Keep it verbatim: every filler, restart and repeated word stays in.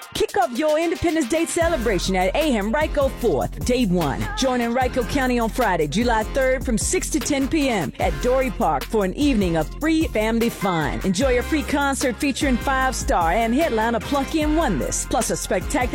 Kick off your Independence Day celebration at A H A M Rico fourth, Day one. Join in Rico County on Friday, July third from six to ten p.m. at Dory Park for an evening of free family fun. Enjoy a free concert featuring five-star and headliner Plucky and Oneness, plus a spectacular